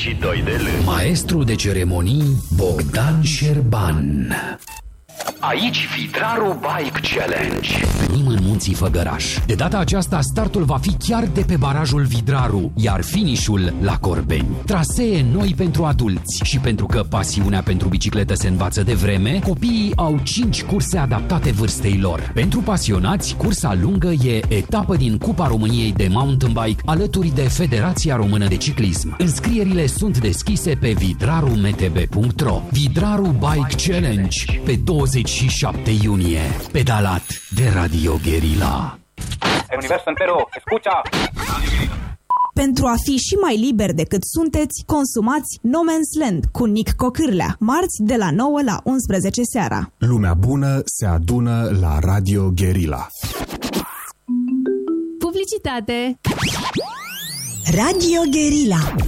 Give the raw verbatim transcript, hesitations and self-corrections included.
și doi de L. Maestru de ceremonii Bogdan Șerban. Aici Vidraru Bike Challenge. Venim în munții Făgăraș. De data aceasta startul va fi chiar de pe barajul Vidraru, iar finișul la Corbeni. Trasee noi pentru adulți și pentru că pasiunea pentru bicicletă se învață de vreme, copiii au cinci curse adaptate vârstei lor. Pentru pasionați, cursa lungă e etapă din Cupa României de mountain bike alături de Federația Română de Ciclism. Înscrierile sunt deschise pe vidraru m t b punct r o. Vidraru Bike Challenge pe douăzeci și șapte iunie. Pedalat de Radio Guerilla. Universo entero, escucha! Pentru a fi și mai liberi decât sunteți, consumați No Man's Land cu Nic Cocârlea, marți de la nouă la unsprezece seara. Lumea bună se adună la Radio Guerilla. Publicitate. Radio Guerilla.